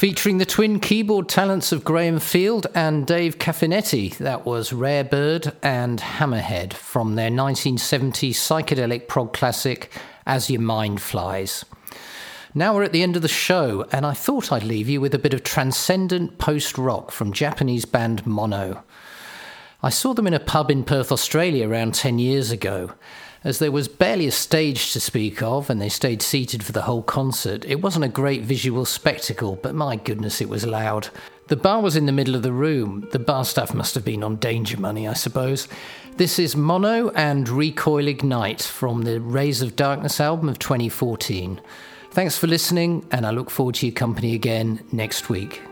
Featuring the twin keyboard talents of Graham Field and Dave Caffinetti, that was Rare Bird and Hammerhead from their 1970 psychedelic prog classic, As Your Mind Flies. Now we're at the end of the show, and I thought I'd leave you with a bit of transcendent post-rock from Japanese band Mono. I saw them in a pub in Perth, Australia around 10 years ago. As there was barely a stage to speak of, and they stayed seated for the whole concert, it wasn't a great visual spectacle, but my goodness, it was loud. The bar was in the middle of the room. The bar staff must have been on danger money, I suppose. This is Mono and Recoil Ignite from the Rays of Darkness album of 2014. Thanks for listening, and I look forward to your company again next week.